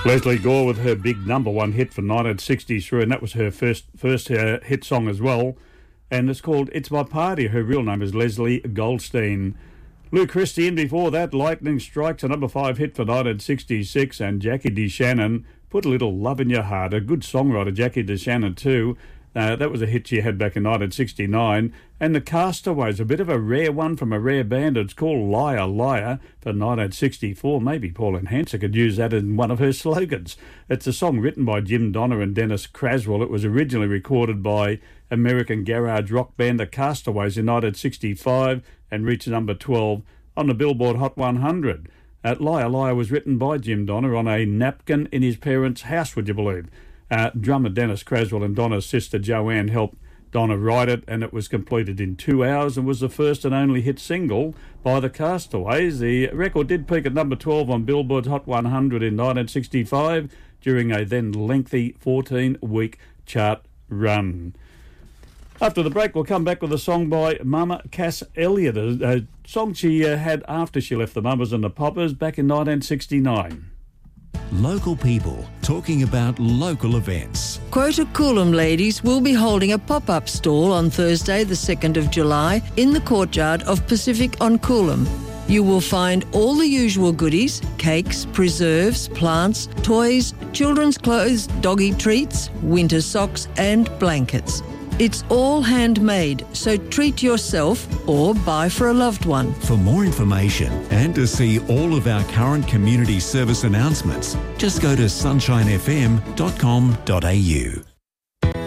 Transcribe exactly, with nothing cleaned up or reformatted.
Leslie Gore with her big number one hit for nineteen sixty-three, and that was her first first uh, hit song as well. And it's called It's My Party. Her real name is Leslie Goldstein. Lou Christie, and before that, Lightning Strikes, a number five hit for nineteen sixty-six, and Jackie DeShannon, Put a Little Love in Your Heart. A good songwriter, Jackie DeShannon too. Uh, that was a hit she had back in nineteen sixty-nine. And The Castaways, a bit of a rare one from a rare band. It's called Liar, Liar for nineteen sixty-four. Maybe Pauline Hanson could use that in one of her slogans. It's a song written by Jim Donner and Dennis Craswell. It was originally recorded by American garage rock band The Castaways in nineteen sixty-five and reached number twelve on the Billboard Hot one hundred. Uh, Liar, Liar was written by Jim Donner on a napkin in his parents' house, would you believe? Uh, drummer Dennis Craswell and Donna's sister Joanne helped Donna write it, and it was completed in two hours and was the first and only hit single by The Castaways. The record did peak at number twelve on Billboard's Hot one hundred in nineteen sixty-five during a then lengthy fourteen-week chart run. After the break, we'll come back with a song by Mama Cass Elliot, a, a song she uh, had after she left the Mamas and the Poppers back in nineteen sixty-nine. Local people talking about local events. Quota Coolum ladies will be holding a pop-up stall on Thursday the second of July in the courtyard of Pacific on Coolum. You will find all the usual goodies: cakes, preserves, plants, toys, children's clothes, doggy treats, winter socks and blankets. It's all handmade, so treat yourself or buy for a loved one. For more information and to see all of our current community service announcements, just go to sunshine f m dot com dot a u.